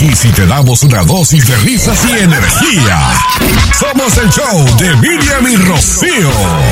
Aquí sí te damos una dosis de risas y energía. Somos el show de Miriam y Rocío.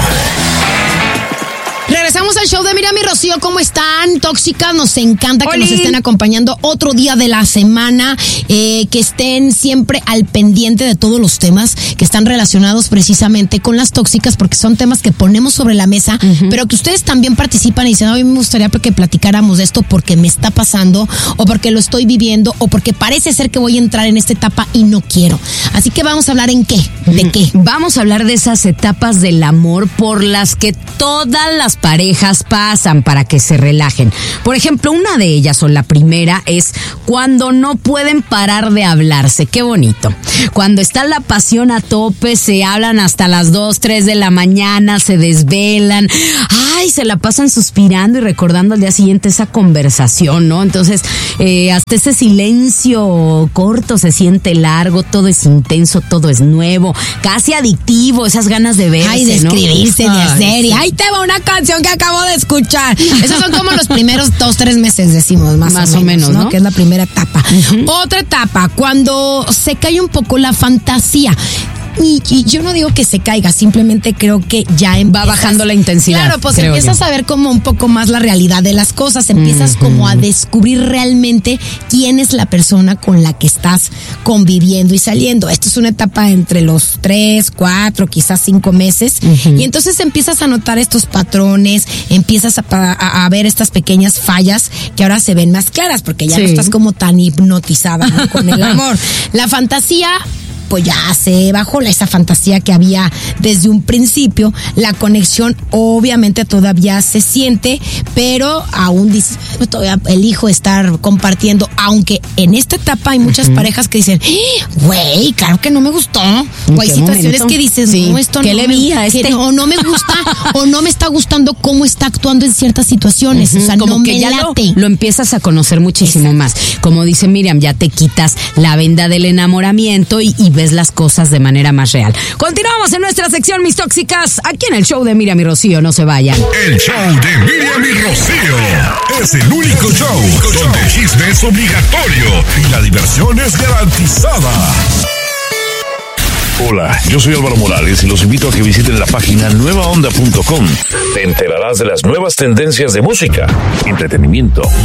Regresamos al show de Miriam y Rocío. ¿Cómo están? Tóxicas, nos encanta que nos estén acompañando otro día de la semana, que estén siempre al pendiente de todos los temas que están relacionados precisamente con las tóxicas, porque son temas que ponemos sobre la mesa, pero que ustedes también participan y dicen, a mí me gustaría que platicáramos de esto porque me está pasando, o porque lo estoy viviendo, o porque parece ser que voy a entrar en esta etapa y no quiero. Así que vamos a hablar ¿de qué? Vamos a hablar de esas etapas del amor por las que todas las parejas pasan para que se relajen. Por ejemplo, una de ellas, o la primera, es cuando no pueden parar de hablarse. Qué bonito. Cuando está la pasión a tope, se hablan hasta las 2, 3 de la mañana, se desvelan, se la pasan suspirando y recordando al día siguiente esa conversación, ¿no? Entonces, hasta ese silencio corto se siente largo, todo es intenso, todo es nuevo, casi adictivo, esas ganas de verse, de escribirse, ¿no? de hacer, y ahí te va una canción que acabo de escuchar. Esos son como los primeros 2, 3 meses, decimos, más o menos, ¿no? Que es la primera etapa. Otra etapa, cuando se cae un poco la fantasía. Y yo no digo que se caiga, simplemente creo que ya va bajando la intensidad. Claro, pues empiezas a ver como un poco más la realidad de las cosas, empiezas como a descubrir realmente quién es la persona con la que estás conviviendo y saliendo. Esto es una etapa entre los 3, 4, quizás 5 meses, y entonces empiezas a notar estos patrones, empiezas a ver estas pequeñas fallas que ahora se ven más claras, porque ya no estás como tan hipnotizada, ¿no? Con el amor. La fantasía, pues ya se bajó esa fantasía que había desde un principio. La conexión obviamente todavía se siente, pero aún todavía elijo estar compartiendo, aunque en esta etapa hay muchas parejas que dicen, güey, claro que no me gustó. O hay situaciones que dices, no, esto ¿qué no le vi a este? O no me gusta, o no me está gustando cómo está actuando en ciertas situaciones. O sea, como no que me ya late. lo empiezas a conocer muchísimo más. Como dice Miriam, ya te quitas la venda del enamoramiento y ves las cosas de manera más real. Continuamos en nuestra sección Mis Tóxicas, aquí en el show de Miriam y Rocío. No se vayan. El show de Miriam y Rocío es el único show donde el chisme es obligatorio y la diversión es garantizada. Hola, yo soy Álvaro Morales y los invito a que visiten la página nuevaonda.com. Te enterarás de las nuevas tendencias de música, entretenimiento,